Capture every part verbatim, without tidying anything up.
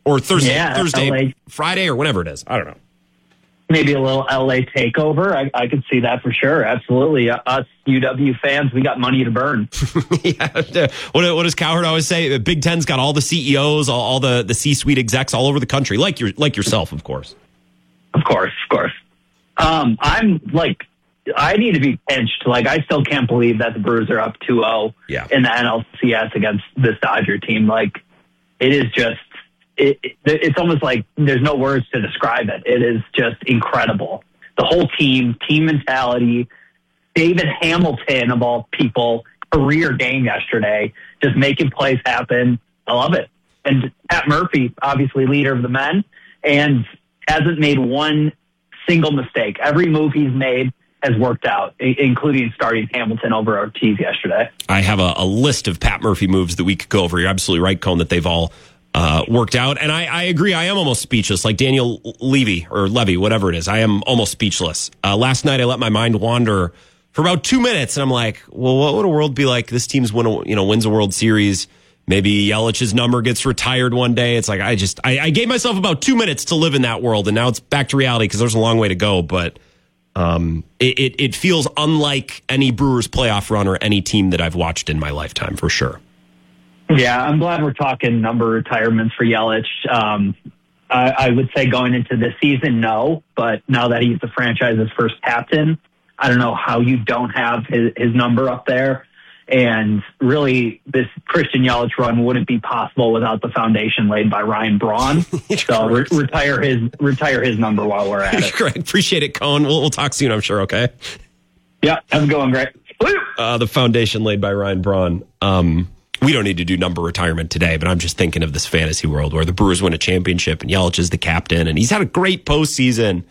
Or Thursday, yeah, Thursday, L A. Friday, or whenever it is. I don't know. Maybe a little L A takeover. I, I could see that for sure. Absolutely. Uh, us U W fans, we got money to burn. yeah. What, what does Cowherd always say? Big Ten's got all the C E Os, all, all the, the C-suite execs all over the country, like your like yourself, of course. Of course, of course. Um, I'm like, I need to be pinched. Like, I still can't believe that the Brewers are up two oh yeah. in the N L C S against this Dodger team. Like, it is just, it, it, it's almost like there's no words to describe it. It is just incredible. The whole team, team mentality, David Hamilton, of all people, career game yesterday, just making plays happen. I love it. And Pat Murphy, obviously leader of the men, and hasn't made one single mistake. Every move he's made has worked out, including starting Hamilton over Ortiz yesterday. I have a, a list of Pat Murphy moves that we could go over. You're absolutely right, Cone, that they've all uh, worked out. And I, I agree. I am almost speechless, like Daniel Levy or Levy, whatever it is. I am almost speechless. Uh, last night, I let my mind wander for about two minutes, and I'm like, well, what would a world be like? This team's win a, you know, wins a World Series. Maybe Yelich's number gets retired one day. It's like, I just, I, I gave myself about two minutes to live in that world, and now it's back to reality because there's a long way to go. But um, it, it, it feels unlike any Brewers playoff run or any team that I've watched in my lifetime, for sure. Yeah, I'm glad we're talking number retirements for Yelich. Um, I, I would say going into this season, no. But now that he's the franchise's first captain, I don't know how you don't have his, his number up there. And really, this Christian Yelich run wouldn't be possible without the foundation laid by Ryan Braun. So re- retire his retire his number while we're at it. Correct. Appreciate it, Cone. We'll, we'll talk soon, I'm sure, okay? Yeah, how's it going, great. Uh, the foundation laid by Ryan Braun. Um, we don't need to do number retirement today, but I'm just thinking of this fantasy world where the Brewers win a championship and Yelich is the captain, and he's had a great postseason.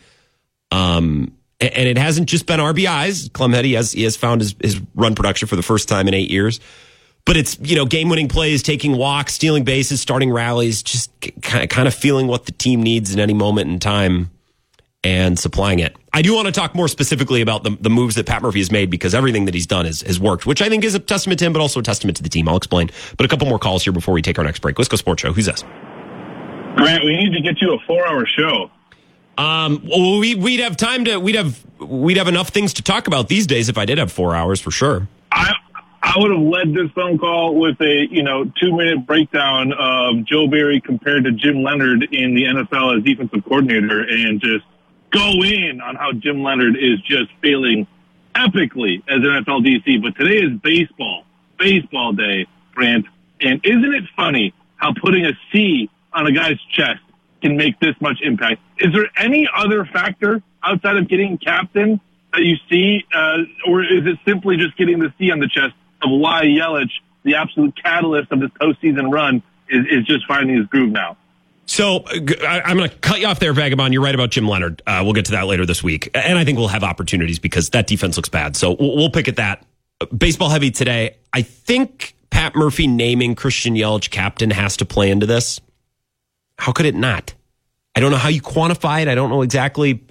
Um And it hasn't just been R B Is. Clemhead, he has, he has found his, his run production for the first time in eight years. But it's, you know, game-winning plays, taking walks, stealing bases, starting rallies, just kind of, kind of feeling what the team needs in any moment in time and supplying it. I do want to talk more specifically about the, the moves that Pat Murphy has made, because everything that he's done is, has worked, which I think is a testament to him, but also a testament to the team. I'll explain. But a couple more calls here before we take our next break. Wisco Sports Show. Who's this? Grant, we need to get you a four-hour show. Um, well, we, we'd have time to, we'd have, we'd have enough things to talk about these days if I did have four hours for sure. I, I would have led this phone call with a, you know, two minute breakdown of Joe Barry compared to Jim Leonard in the N F L as defensive coordinator, and just go in on how Jim Leonard is just failing epically as an N F L D C. But today is baseball, baseball day, Grant. And isn't it funny how putting a C on a guy's chest can make this much impact? Is there any other factor outside of getting captain that you see, uh, or is it simply just getting the C on the chest of why Yelich, the absolute catalyst of this postseason run, is, is just finding his groove now? So I, I'm going to cut you off there, Vagabond. You're right about Jim Leonard. Uh, we'll get to that later this week. And I think we'll have opportunities because that defense looks bad. So we'll, we'll pick at that. Baseball heavy today. I think Pat Murphy naming Christian Yelich captain has to play into this. How could it not? I don't know how you quantify it. I don't know exactly.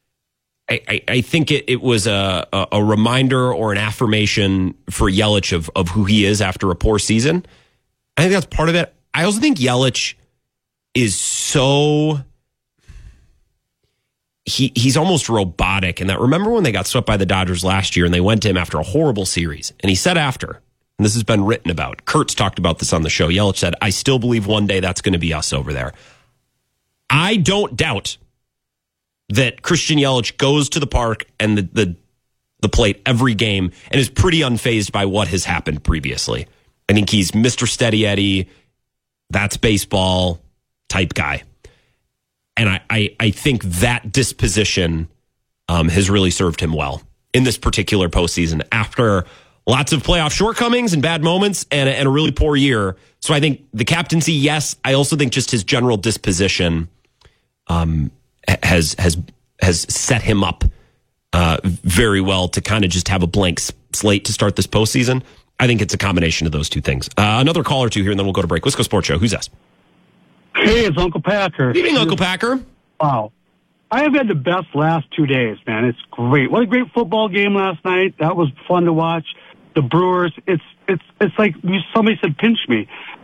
I, I, I think it, it was a, a, a reminder or an affirmation for Yelich of, of who he is after a poor season. I think that's part of it. I also think Yelich is so, he he's almost robotic in that. Remember when they got swept by the Dodgers last year and they went to him after a horrible series, and he said after, and this has been written about, Kurtz talked about this on the show, Yelich said, "I still believe one day that's going to be us over there." I don't doubt that Christian Yelich goes to the park and the, the the plate every game and is pretty unfazed by what has happened previously. I think he's Mister Steady Eddie, that's baseball type guy. And I, I, I think that disposition um, has really served him well in this particular postseason after lots of playoff shortcomings and bad moments and a, and a really poor year. So I think the captaincy, yes. I also think just his general disposition um, has has has set him up uh, very well to kind of just have a blank slate to start this postseason. I think it's a combination of those two things. Uh, another call or two here, and then we'll go to break. Wisco Sports Show. Who's this? Hey, it's Uncle Packer. Good evening, Uncle Packer. Wow. I have had the best last two days, man. It's great. What a great football game last night. That was fun to watch. The Brewers, it's it's it's like somebody said, pinch me. It's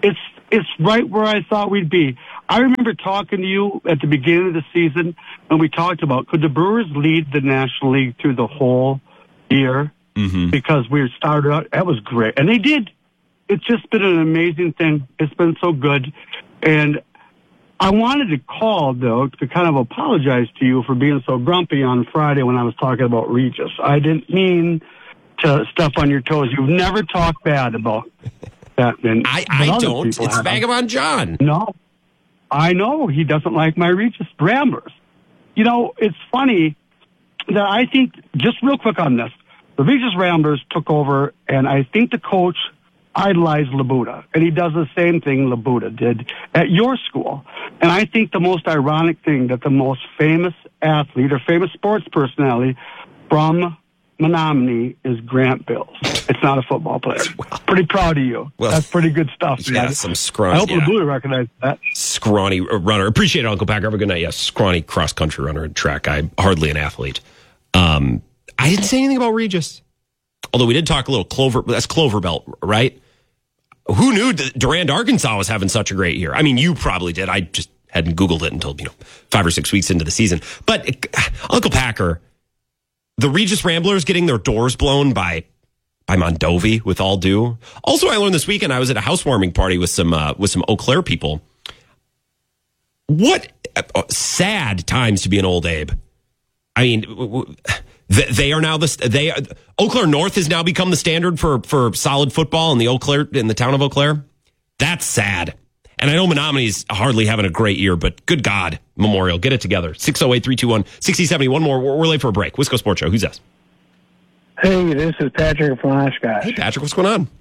it's right where I thought we'd be. I remember talking to you at the beginning of the season, and we talked about, could the Brewers lead the National League through the whole year? Mm-hmm. Because we started out, that was great. And they did. It's just been an amazing thing. It's been so good. And I wanted to call, though, to kind of apologize to you for being so grumpy on Friday when I was talking about Regis. I didn't mean to step on your toes. You've never talked bad about that. And I, I don't. It's have. Vagabond John. No. I know. He doesn't like my Regis Ramblers. You know, it's funny that I think, just real quick on this, the Regis Ramblers took over, and I think the coach idolized Labuda, and he does the same thing Labuda did at your school. And I think the most ironic thing that the most famous athlete or famous sports personality from Menominee is Grant Bills. It's not a football player. Well, pretty proud of you. Well, that's pretty good stuff. Yeah, man. some scrawny. I hope yeah. Labuda recognized that. Scrawny runner. Appreciate it, Uncle Packer. Have a good night. Yes, scrawny cross-country runner and track. I'm hardly an athlete. Um, I didn't say anything about Regis. Although we did talk a little Clover. That's Clover Belt, right? Who knew that Durand, Arkansas was having such a great year? I mean, you probably did. I just hadn't Googled it until, you know, five or six weeks into the season. But Uncle Packer, the Regis Ramblers getting their doors blown by by Mondovi, with all due. Also, I learned this weekend, I was at a housewarming party with some uh, with some Eau Claire people. What uh, sad times to be an old Abe. I mean, they are now the they Eau Claire North has now become the standard for for solid football in the Eau Claire in the town of Eau Claire. That's sad. And I know Menominee's hardly having a great year, but good God, Memorial, get it together. six oh eight, three two one, six oh seven oh. One more. We're, we're late for a break. Wisco Sports Show. Who's this? Hey, this is Patrick from Oshkosh. Hey, Patrick, what's going on?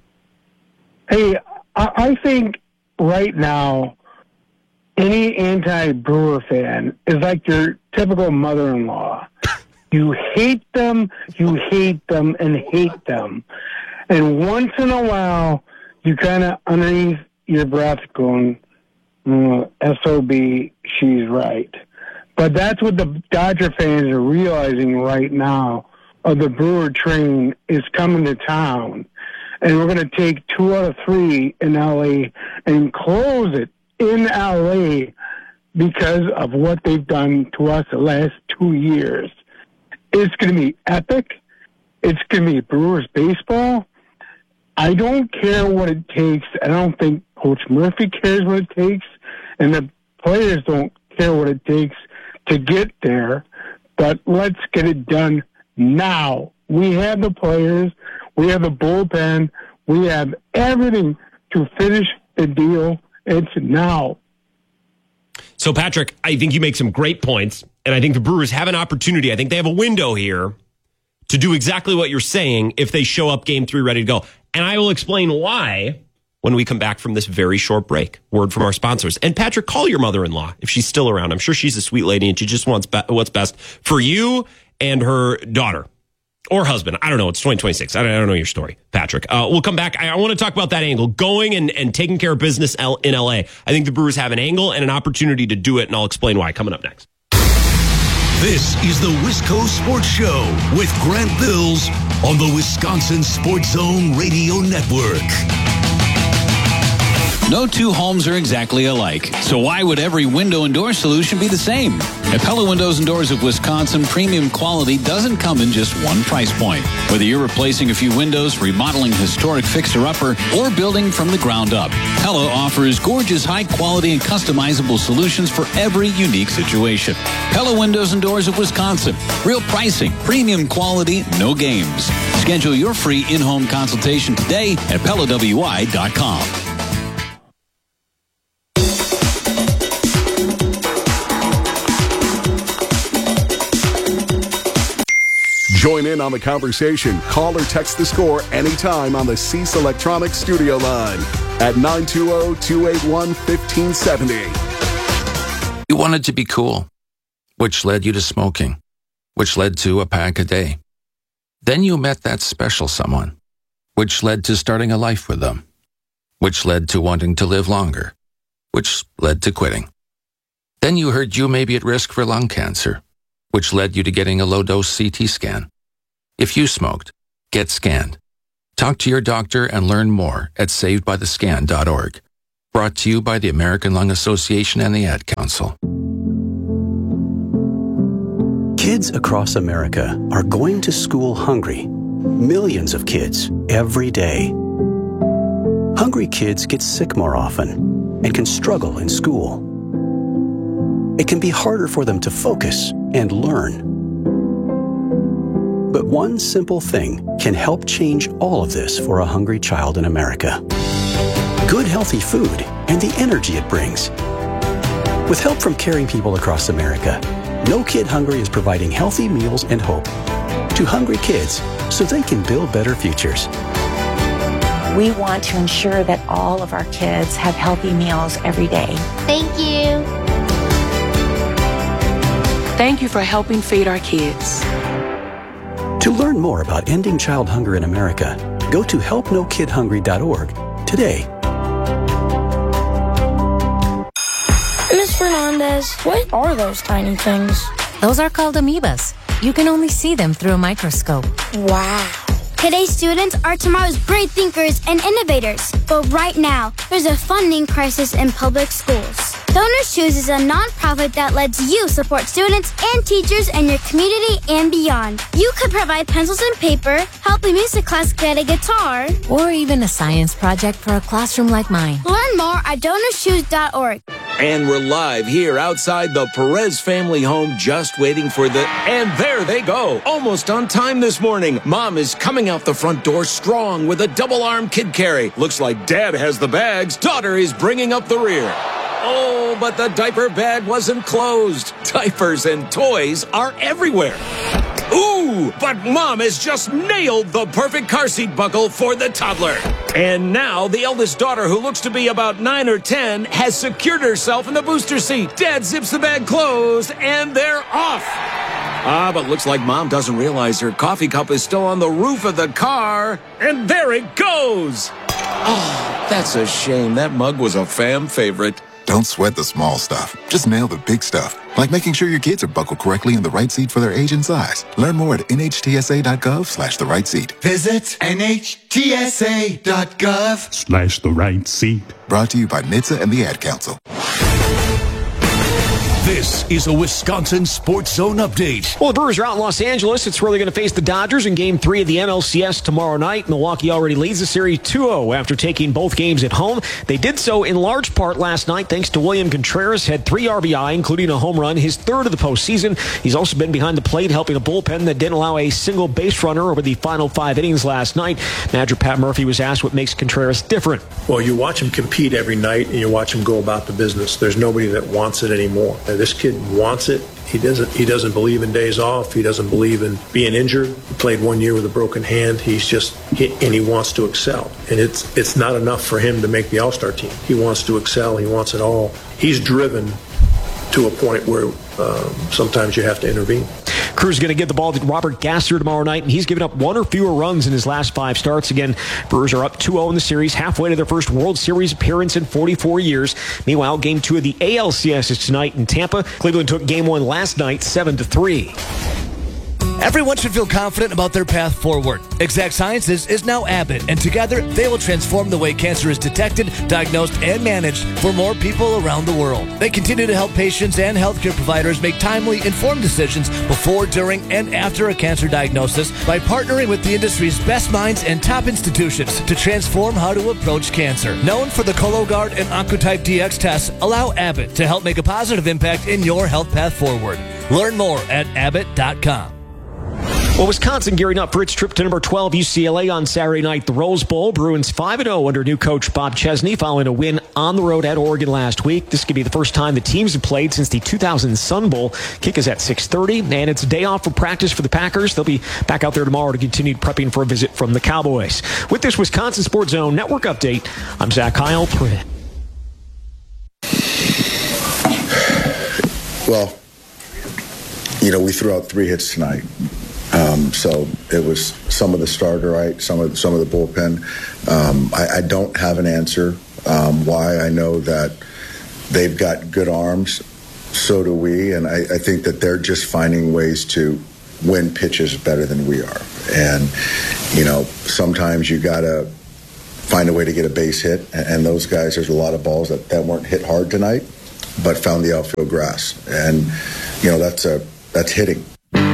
Hey, I, I think right now, any anti-Brewer fan is like your typical mother-in-law. You hate them, you hate them, and hate them. And once in a while, you kind of underneath your breath going, mm, S O B, she's right. But that's what the Dodger fans are realizing right now. Of the Brewer train is coming to town. And we're going to take two out of three in L A and close it in L A because of what they've done to us the last two years. It's going to be epic. It's going to be Brewers baseball. I don't care what it takes. I don't think Coach Murphy cares what it takes. And the players don't care what it takes to get there. But let's get it done now. We have the players. We have the bullpen. We have everything to finish the deal. It's now. So, Patrick, I think you make some great points, and I think the Brewers have an opportunity. I think they have a window here to do exactly what you're saying if they show up game three ready to go. And I will explain why when we come back from this very short break. Word from our sponsors. And, Patrick, call your mother-in-law if she's still around. I'm sure she's a sweet lady, and she just wants be- what's best for you and her daughter. Or husband. I don't know. It's twenty twenty-six. I don't, I don't know your story, Patrick. Uh, we'll come back. I, I want to talk about that angle. Going and, and taking care of business L, in L A. I think the Brewers have an angle and an opportunity to do it, and I'll explain why. Coming up next. This is the Wisco Sports Show with Grant Bills on the Wisconsin Sports Zone Radio Network. No two homes are exactly alike, so why would every window and door solution be the same? At Pella Windows and Doors of Wisconsin, premium quality doesn't come in just one price point. Whether you're replacing a few windows, remodeling historic fixer-upper, or building from the ground up, Pella offers gorgeous, high-quality, and customizable solutions for every unique situation. Pella Windows and Doors of Wisconsin. Real pricing, premium quality, no games. Schedule your free in-home consultation today at Pella W I dot com. Join in on the conversation. Call or text the score anytime on the Cease Electronics studio line at nine two zero, two eight one, one five seven zero. You wanted to be cool, which led you to smoking, which led to a pack a day. Then you met that special someone, which led to starting a life with them, which led to wanting to live longer, which led to quitting. Then you heard you may be at risk for lung cancer, which led you to getting a low-dose C T scan. If you smoked, get scanned. Talk to your doctor and learn more at saved by the scan dot org. Brought to you by the American Lung Association and the Ad Council. Kids across America are going to school hungry. Millions of kids every day. Hungry kids get sick more often and can struggle in school. It can be harder for them to focus and learn. But one simple thing can help change all of this for a hungry child in America. Good, healthy food and the energy it brings. With help from caring people across America, No Kid Hungry is providing healthy meals and hope to hungry kids so they can build better futures. We want to ensure that all of our kids have healthy meals every day. Thank you. Thank you for helping feed our kids. To learn more about ending child hunger in America, go to help no kid hungry dot org today. Miz Fernandez, what are those tiny things? Those are called amoebas. You can only see them through a microscope. Wow. Today's students are tomorrow's great thinkers and innovators. But right now, there's a funding crisis in public schools. Donors Choose is a nonprofit that lets you support students and teachers in your community and beyond. You could provide pencils and paper, help a music class get a guitar, or even a science project for a classroom like mine. Learn more at donors choose dot org. And we're live here outside the Perez family home, just waiting for the... And there they go. Almost on time this morning. Mom is coming out the front door strong with a double-arm kid carry. Looks like Dad has the bags. Daughter is bringing up the rear. Oh, but the diaper bag wasn't closed. Diapers and toys are everywhere. Ooh, but Mom has just nailed the perfect car seat buckle for the toddler. And now the eldest daughter, who looks to be about nine or ten, has secured herself in the booster seat. Dad zips the bag closed, and they're off. Ah, but looks like Mom doesn't realize her coffee cup is still on the roof of the car. And there it goes. Oh, that's a shame. That mug was a fam favorite. Don't sweat the small stuff. Just nail the big stuff, like making sure your kids are buckled correctly in the right seat for their age and size. Learn more at N H T S A dot gov slash the right seat. Visit N H T S A dot gov slash the right seat. Brought to you by N H T S A and the Ad Council. This is a Wisconsin Sports Zone update. Well, the Brewers are out in Los Angeles. It's where they're going to face the Dodgers in Game three of the N L C S tomorrow night. Milwaukee already leads the series two oh after taking both games at home. They did so in large part last night thanks to William Contreras. Had three R B I, including a home run, his third of the postseason. He's also been behind the plate, helping a bullpen that didn't allow a single base runner over the final five innings last night. Manager Pat Murphy was asked what makes Contreras different. Well, you watch him compete every night, and you watch him go about the business. There's nobody that wants it anymore. Now, this kid wants it. He doesn't he doesn't believe in days off. He doesn't believe in being injured. He played one year with a broken hand. He's just he, and he wants to excel. And it's it's not enough for him to make the All-Star team. He wants to excel. He wants it all. He's driven to a point where um, sometimes you have to intervene. Cruz is going to give the ball to Robert Gasser tomorrow night, and he's given up one or fewer runs in his last five starts. Again, Brewers are up two oh in the series, halfway to their first World Series appearance in forty-four years. Meanwhile, Game two of the A L C S is tonight in Tampa. Cleveland took Game one last night, seven to three. Everyone should feel confident about their path forward. Exact Sciences is now Abbott, and together they will transform the way cancer is detected, diagnosed, and managed for more people around the world. They continue to help patients and healthcare providers make timely, informed decisions before, during, and after a cancer diagnosis by partnering with the industry's best minds and top institutions to transform how to approach cancer. Known for the Cologuard and Oncotype D X tests, allow Abbott to help make a positive impact in your health path forward. Learn more at abbott dot com. Well, Wisconsin gearing up for its trip to number twelve U C L A on Saturday night, the Rose Bowl. Bruins five and oh under new coach Bob Chesney following a win on the road at Oregon last week. This could be the first time the teams have played since the two thousand Sun Bowl. Kick is at six thirty, and it's a day off for practice for the Packers. They'll be back out there tomorrow to continue prepping for a visit from the Cowboys. With this Wisconsin Sports Zone Network update, I'm Zach Kyle. Well, you know, we threw out three hits tonight. Um, so it was some of the starter, right? Some of some of the bullpen. Um, I, I don't have an answer um, why. I know that they've got good arms. So do we, and I, I think that they're just finding ways to win pitches better than we are. And you know, sometimes you gotta find a way to get a base hit. And, and those guys, there's a lot of balls that, that weren't hit hard tonight, but found the outfield grass. And, you know, that's a that's hitting.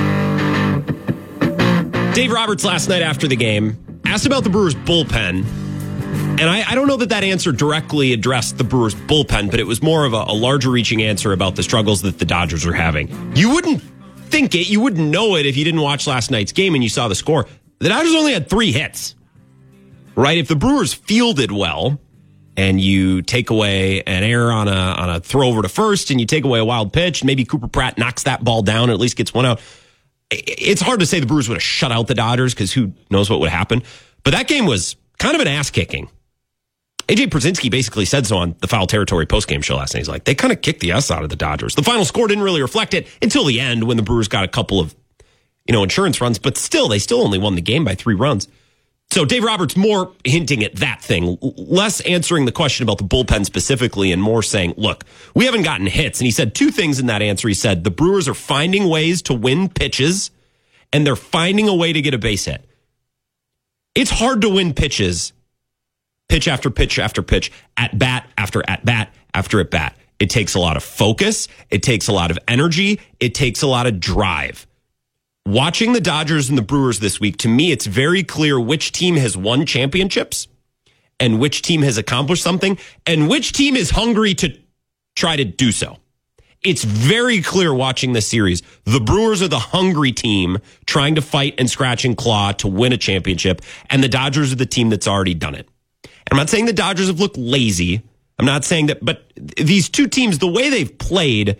Dave Roberts last night after the game asked about the Brewers bullpen. And I, I don't know that that answer directly addressed the Brewers bullpen, but it was more of a, a larger reaching answer about the struggles that the Dodgers are having. You wouldn't think it, you wouldn't know it if you didn't watch last night's game and you saw the score. The Dodgers only had three hits, right? If the Brewers fielded well and you take away an error on a on a throw over to first and you take away a wild pitch, maybe Cooper Pratt knocks that ball down and at least gets one out. It's hard to say the Brewers would have shut out the Dodgers because who knows what would happen. But that game was kind of an ass kicking. A J Przinsky basically said so on the Foul Territory postgame show last night. He's like, they kind of kicked the S out of the Dodgers. The final score didn't really reflect it until the end when the Brewers got a couple of, you know, insurance runs, but still, they still only won the game by three runs. So Dave Roberts more hinting at that thing, less answering the question about the bullpen specifically and more saying, look, we haven't gotten hits. And he said two things in that answer. He said the Brewers are finding ways to win pitches and they're finding a way to get a base hit. It's hard to win pitches, pitch after pitch after pitch, at bat after at bat after at bat. It takes a lot of focus. It takes a lot of energy. It takes a lot of drive. Watching the Dodgers and the Brewers this week, to me, it's very clear which team has won championships and which team has accomplished something and which team is hungry to try to do so. It's very clear watching this series. The Brewers are the hungry team trying to fight and scratch and claw to win a championship, and the Dodgers are the team that's already done it. I'm not saying the Dodgers have looked lazy. I'm not saying that, but these two teams, the way they've played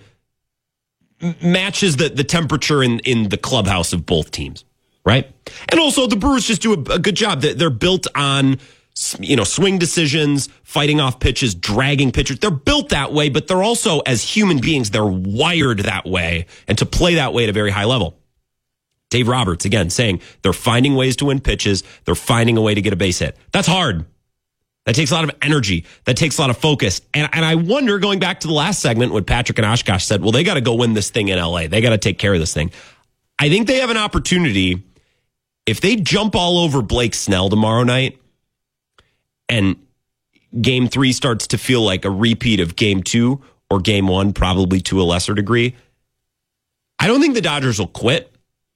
matches the, the temperature in, in the clubhouse of both teams, right? And also the Brewers just do a, a good job. They're built on, you know, swing decisions, fighting off pitches, dragging pitchers. They're built that way, but they're also, as human beings, they're wired that way and to play that way at a very high level. Dave Roberts, again, saying they're finding ways to win pitches. They're finding a way to get a base hit. That's hard. That takes a lot of energy. That takes a lot of focus. And, and I wonder, going back to the last segment when Patrick and Oshkosh said, well, they got to go win this thing in L A. They got to take care of this thing. I think they have an opportunity. If they jump all over Blake Snell tomorrow night and game three starts to feel like a repeat of game two or game one, probably to a lesser degree, I don't think the Dodgers will quit.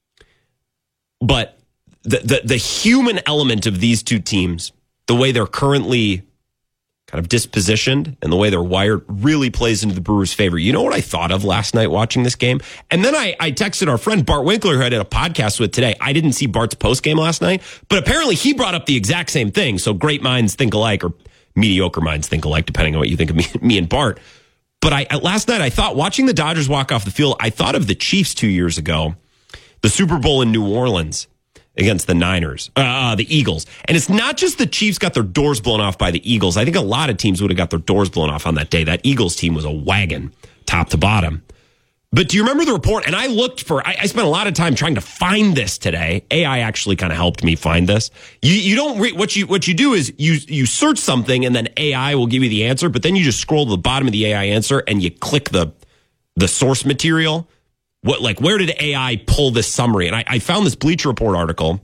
But the the, the human element of these two teams, the way they're currently kind of dispositioned and the way they're wired really plays into the Brewers' favor. You know what I thought of last night watching this game? And then I, I texted our friend Bart Winkler, who I did a podcast with today. I didn't see Bart's postgame last night, but apparently he brought up the exact same thing. So great minds think alike, or mediocre minds think alike, depending on what you think of me, me and Bart. But I last night I thought, watching the Dodgers walk off the field, I thought of the Chiefs two years ago, the Super Bowl in New Orleans against the Niners, uh, the Eagles. And it's not just the Chiefs got their doors blown off by the Eagles. I think a lot of teams would have got their doors blown off on that day. That Eagles team was a wagon, top to bottom. But do you remember the report? And I looked for, I, I spent a lot of time trying to find this today. A I actually kind of helped me find this. You you don't, re- what you what you do is you you search something and then A I will give you the answer, but then you just scroll to the bottom of the A I answer and you click the the source material. What, like, where did A I pull this summary? And I, I found this Bleacher Report article.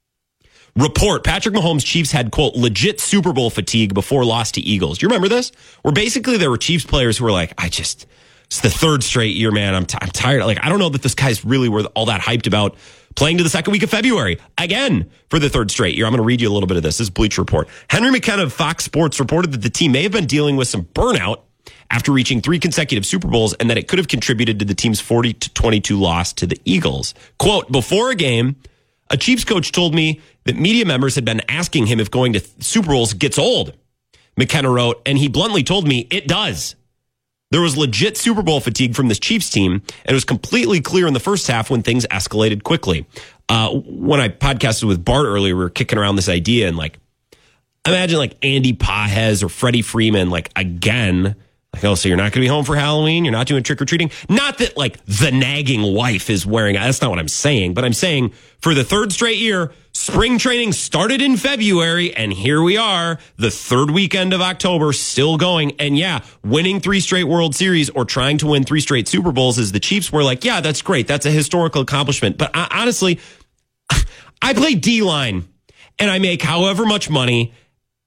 Report, Patrick Mahomes' Chiefs had, quote, legit Super Bowl fatigue before loss to Eagles. Do you remember this? Where basically there were Chiefs players who were like, I just, it's the third straight year, man. I'm, t- I'm tired. Like, I don't know that this guy's really were all that hyped about playing to the second week of February again for the third straight year. I'm going to read you a little bit of this. This is Bleacher Report. Henry McKenna of Fox Sports reported that the team may have been dealing with some burnout after reaching three consecutive Super Bowls, and that it could have contributed to the team's forty to twenty-two loss to the Eagles. Quote, before a game, a Chiefs coach told me that media members had been asking him if going to Super Bowls gets old. McKenna wrote, and he bluntly told me it does. There was legit Super Bowl fatigue from this Chiefs team, and it was completely clear in the first half when things escalated quickly. Uh, when I podcasted with Bart earlier, we were kicking around this idea, and like, imagine like Andy Pajes or Freddie Freeman, like again, like, oh, so you're not going to be home for Halloween? You're not doing trick-or-treating? Not that, like, the nagging wife is wearing... That's not what I'm saying. But I'm saying, for the third straight year, spring training started in February, and here we are, the third weekend of October, still going. And, yeah, winning three straight World Series or trying to win three straight Super Bowls is the Chiefs were like, yeah, that's great. That's a historical accomplishment. But I, honestly, I play D-line, and I make however much money,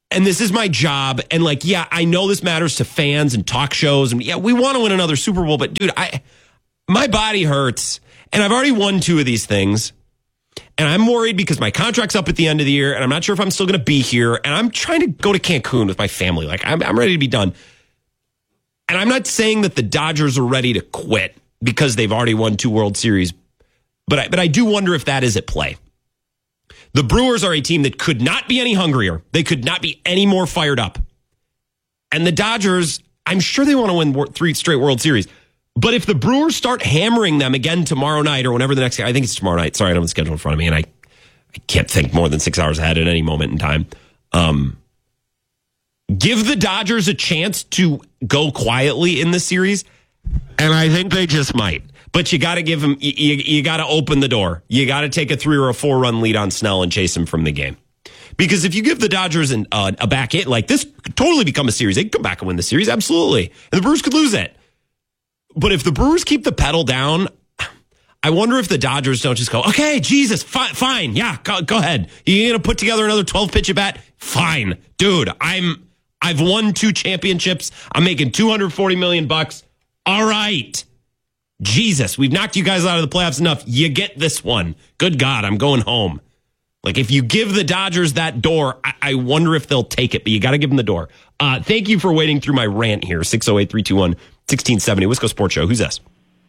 and this is my job. And like, yeah, I know this matters to fans and talk shows. And yeah, we want to win another Super Bowl. But dude, I my body hurts. And I've already won two of these things. And I'm worried because my contract's up at the end of the year. And I'm not sure if I'm still going to be here. And I'm trying to go to Cancun with my family. Like, I'm, I'm ready to be done. And I'm not saying that the Dodgers are ready to quit because they've already won two World Series. But I, but I do wonder if that is at play. The Brewers are a team that could not be any hungrier. They could not be any more fired up. And the Dodgers, I'm sure they want to win three straight World Series. But if the Brewers start hammering them again tomorrow night or whenever the next, I think it's tomorrow night. Sorry, I don't have the schedule in front of me, and I, I can't think more than six hours ahead at any moment in time. Um, give the Dodgers a chance to go quietly in this series, and I think they just might. But you got to give them, you, you, you got to open the door. You got to take a three or a four run lead on Snell and chase him from the game. Because if you give the Dodgers an, uh, a back hit, like this could totally become a series. They could come back and win the series, absolutely. And the Brewers could lose it. But if the Brewers keep the pedal down, I wonder if the Dodgers don't just go, okay, Jesus, fi- fine. Yeah, go, go ahead. You're going to put together another twelve pitch at bat? Fine. Dude, I'm, I've won two championships. I'm making two hundred forty million bucks. All right. Jesus, we've knocked you guys out of the playoffs enough. You get this one. Good God, I'm going home. Like, if you give the Dodgers that door, I, I wonder if they'll take it, but you got to give them the door. Uh, thank you for waiting through my rant here. six oh eight, three two one, one six seven oh. Wisco Sports Show. Who's this?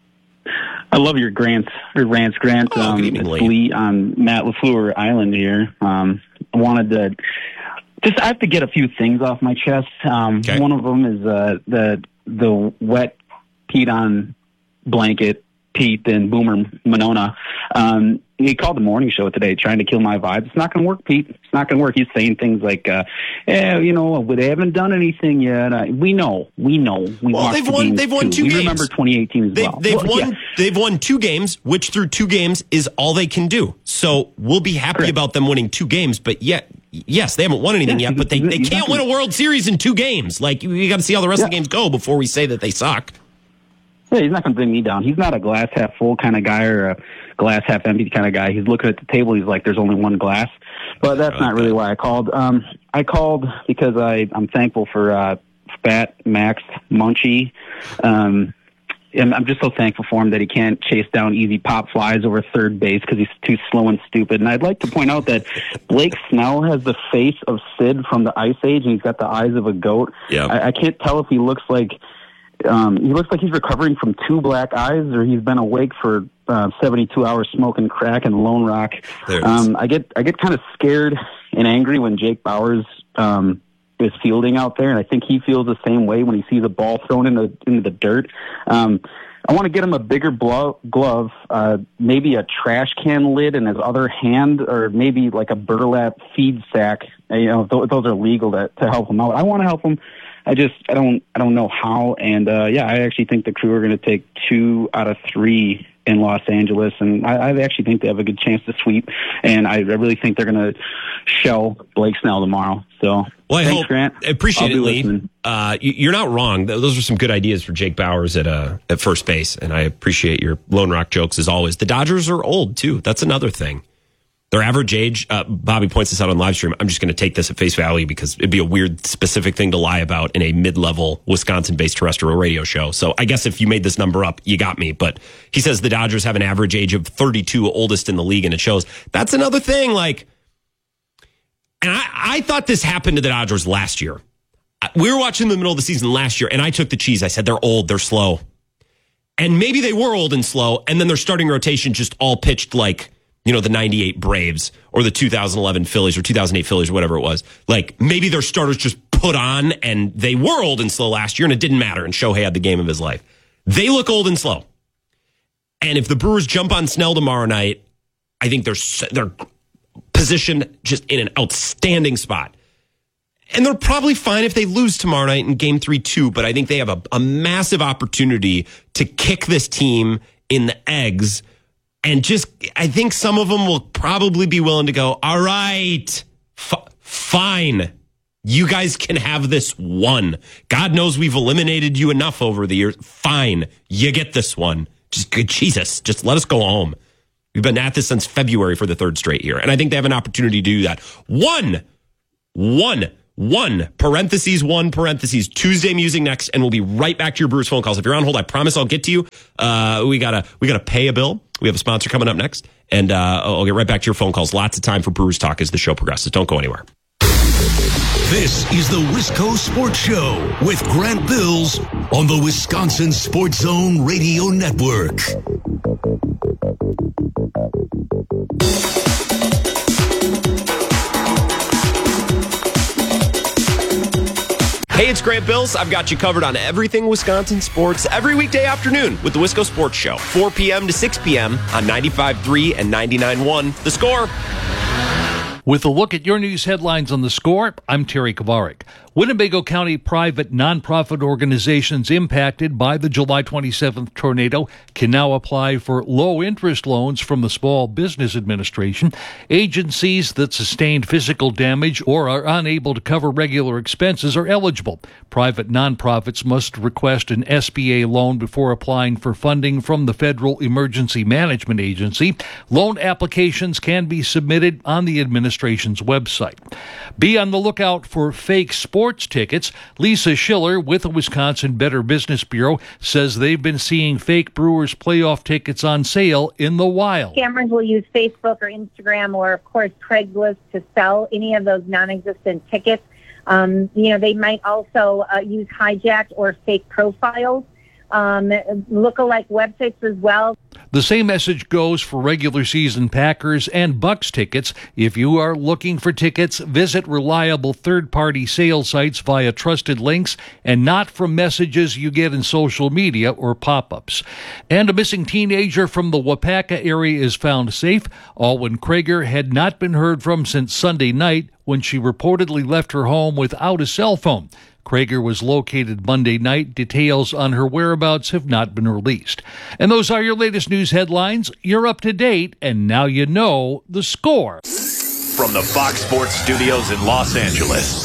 I love your grants, your rants, Grant. Oh, um, good evening, it's Lee on Matt LaFleur Island here. Um, I wanted to just, I have to get a few things off my chest. Um, okay. One of them is uh, the the wet Pete on blanket, Pete and Boomer Monona. Um, he called the morning show today trying to kill my vibe. It's not going to work, Pete. It's not going to work. He's saying things like, uh, yeah, you know, they haven't done anything yet. Uh, we know. We know. We well, they've won, they've won two we games. We remember twenty eighteen as they, well. They've, well, won, yeah. they've won two games, which through two games is all they can do. So we'll be happy Correct. about them winning two games, but yet, yes, they haven't won anything yeah, yet, but they, they can't win a World Series in two games. Like, you got to see how the rest yeah. of the games go before we say that they suck. Yeah, he's not going to bring me down. He's not a glass half full kind of guy or a glass half empty kind of guy. He's looking at the table. He's like, there's only one glass. But that's okay. not really why I called. Um, I called because I, I'm thankful for uh, Fat Max Munchie. Um, and I'm just so thankful for him that he can't chase down easy pop flies over third base because he's too slow and stupid. And I'd like to point out that Blake Snell has the face of Sid from the Ice Age, and he's got the eyes of a goat. Yep. I, I can't tell if he looks like... Um, he looks like he's recovering from two black eyes, or he's been awake for uh, seventy-two hours smoking crack and Lone Rock. Um, I get I get kind of scared and angry when Jake Bauers um, is fielding out there, and I think he feels the same way when he sees a ball thrown into into the dirt. Um, I want to get him a bigger blow, glove, uh, maybe a trash can lid in his other hand, or maybe like a burlap feed sack. You know, th- those are legal to, to help him out. I want to help him. I just, I don't, I don't know how. And, uh, yeah, I actually think the Crew are going to take two out of three in Los Angeles. And I, I actually think they have a good chance to sweep. And I, I really think they're going to shell Blake Snell tomorrow. So, well, I thanks, hope, Grant. I appreciate I'll it, Lee. Uh, you're not wrong. Those are some good ideas for Jake Bauers at, uh, at first base. And I appreciate your Lone Rock jokes as always. The Dodgers are old too. That's another thing. Their average age, uh, Bobby points this out on live stream. I'm just going to take this at face value because it'd be a weird specific thing to lie about in a mid-level Wisconsin-based terrestrial radio show. So I guess if you made this number up, you got me. But he says the Dodgers have an average age of thirty-two, oldest in the league, and it shows. That's another thing. Like, and I, I thought this happened to the Dodgers last year. We were watching the middle of the season last year, and I took the cheese. I said they're old, they're slow. And maybe they were old and slow, and then their starting rotation just all pitched like, you know, the ninety-eight Braves or the two thousand eleven Phillies or two thousand eight Phillies or whatever it was. Like, maybe their starters just put on and they were old and slow last year and it didn't matter. And Shohei had the game of his life. They look old and slow. And if the Brewers jump on Snell tomorrow night, I think they're, they're positioned just in an outstanding spot. And they're probably fine if they lose tomorrow night in game three, too. But I think they have a, a massive opportunity to kick this team in the eggs. And just, I think some of them will probably be willing to go, all right, f- fine. You guys can have this one. God knows we've eliminated you enough over the years. Fine. You get this one. Just, Jesus, just let us go home. We've been at this since February for the third straight year. And I think they have an opportunity to do that. One, one one, parentheses, one, parentheses, Tuesday Musing next, and we'll be right back to your Brewers phone calls. If you're on hold, I promise I'll get to you. Uh, we gotta, we gotta pay a bill. We have a sponsor coming up next, and uh, I'll get right back to your phone calls. Lots of time for Brewers talk as the show progresses. Don't go anywhere. This is the Wisco Sports Show with Grant Bills on the Wisconsin Sports Zone Radio Network. Hey, it's Grant Bills. I've got you covered on everything Wisconsin sports every weekday afternoon with the Wisco Sports Show, four p.m. to six p.m. on ninety-five point three and ninety-nine point one. The Score. With a look at your news headlines on The Score, I'm Terry Kovarik. Winnebago County private nonprofit organizations impacted by the July twenty-seventh tornado can now apply for low-interest loans from the Small Business Administration. Agencies that sustained physical damage or are unable to cover regular expenses are eligible. Private nonprofits must request an S B A loan before applying for funding from the Federal Emergency Management Agency. Loan applications can be submitted on the administration's website. Be on the lookout for fake sports tickets. Lisa Schiller with the Wisconsin Better Business Bureau says they've been seeing fake Brewers playoff tickets on sale in the wild. Scammers will use Facebook or Instagram or, of course, Craigslist to sell any of those non-existent tickets. Um, you know, they might also uh, use hijacked or fake profiles, um, look-alike websites as well. The same message goes for regular season Packers and Bucks tickets. If you are looking for tickets, visit reliable third-party sales sites via trusted links and not from messages you get in social media or pop-ups. And a missing teenager from the Wapaka area is found safe. Alwyn Krager had not been heard from since Sunday night when she reportedly left her home without a cell phone. Krager was located Monday night. Details on her whereabouts have not been released. And those are your latest news headlines. You're up to date, and now you know The Score. From the Fox Sports Studios in Los Angeles,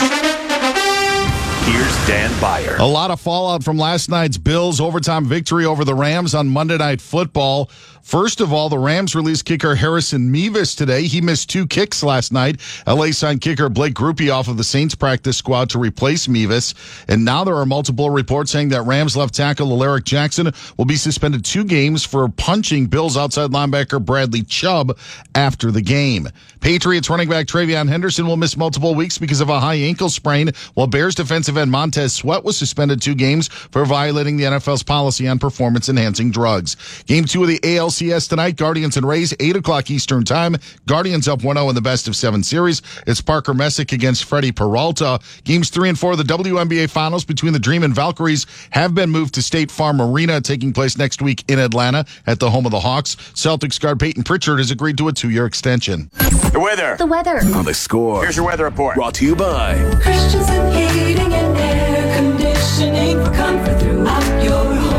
here's Dan Beyer. A lot of fallout from last night's Bills overtime victory over the Rams on Monday Night Football. First of all, the Rams released kicker Harrison Mevis today. He missed two kicks last night. L A signed kicker Blake Grupe off of the Saints practice squad to replace Mevis. And now there are multiple reports saying that Rams left tackle Alaric Jackson will be suspended two games for punching Bills outside linebacker Bradley Chubb after the game. Patriots running back TreVeyon Henderson will miss multiple weeks because of a high ankle sprain, while Bears defensive end Montez Sweat was suspended two games for violating the N F L's policy on performance-enhancing drugs. Game two of the A L C S tonight, Guardians and Rays, eight o'clock Eastern Time. Guardians up one oh in the best of seven series. It's Parker Messick against Freddie Peralta. Games three and four of the W N B A Finals between the Dream and Valkyries have been moved to State Farm Arena, taking place next week in Atlanta at the home of the Hawks. Celtics guard Peyton Pritchard has agreed to a two-year extension. The weather. The weather. On The Score. Here's your weather report. Brought to you by Christensen Heating and Air Conditioning for comfort throughout your home.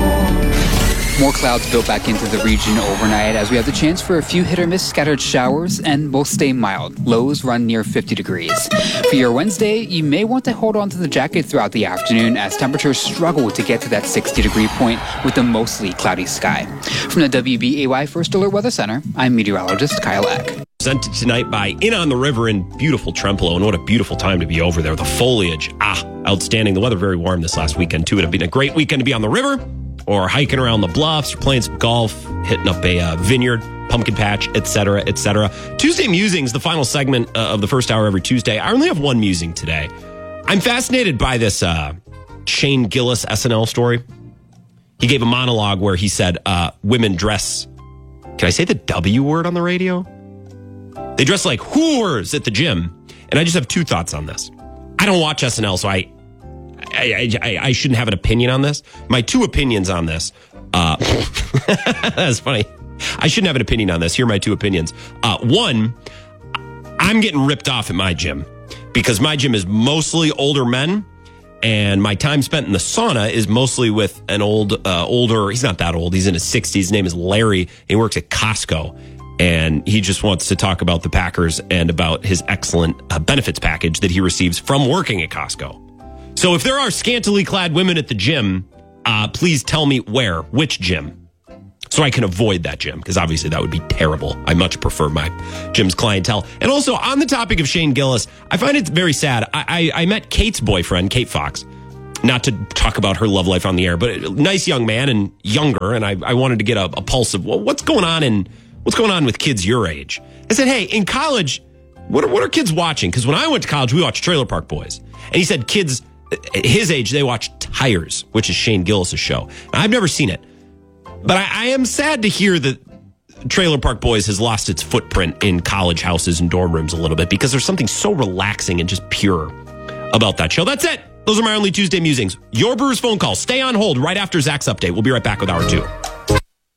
More clouds built back into the region overnight as we have the chance for a few hit-or-miss scattered showers, and will stay mild. Lows run near fifty degrees. For your Wednesday, you may want to hold on to the jacket throughout the afternoon as temperatures struggle to get to that sixty-degree point with a mostly cloudy sky. From the W B A Y First Alert Weather Center, I'm meteorologist Kyle Eck. Presented tonight by In on the River in beautiful Trempealeau, and what a beautiful time to be over there. The foliage, ah, outstanding. The weather very warm this last weekend, too. It would have been a great weekend to be on the river, or hiking around the bluffs, or playing some golf, hitting up a uh, vineyard, pumpkin patch, et cetera, et cetera. Tuesday Musings, the final segment uh, of the first hour every Tuesday. I only have one musing today. I'm fascinated by this uh, Shane Gillis S N L story. He gave a monologue where he said uh, women dress, can I say the W word on the radio? They dress like whores at the gym. And I just have two thoughts on this. I don't watch S N L, so I I, I, I shouldn't have an opinion on this. My two opinions on this. Uh, that's funny. I shouldn't have an opinion on this. Here are my two opinions. Uh, one, I'm getting ripped off at my gym because my gym is mostly older men, and my time spent in the sauna is mostly with an old, uh, older, he's not that old. He's in his sixties. His name is Larry. He works at Costco. And he just wants to talk about the Packers and about his excellent uh, benefits package that he receives from working at Costco. So if there are scantily clad women at the gym, uh, please tell me where, which gym. so I can avoid that gym, because obviously that would be terrible. I much prefer my gym's clientele. And also, on the topic of Shane Gillis, I find it very sad. I, I, I met Kate's boyfriend, Kate Fox, not to talk about her love life on the air, but a nice young man and younger, and I, I wanted to get a, a pulse of well, what's going on in what's going on with kids your age. I said, hey, in college, what are, what are kids watching? Because when I went to college, we watched Trailer Park Boys. And he said kids his age, they watch Tires, which is Shane Gillis' show. Now, I've never seen it, but I, I am sad to hear that Trailer Park Boys has lost its footprint in college houses and dorm rooms a little bit, because there's something so relaxing and just pure about that show. That's it. Those are my only Tuesday musings. Your Brewers phone call. Stay on hold right after Zach's update. We'll be right back with hour two.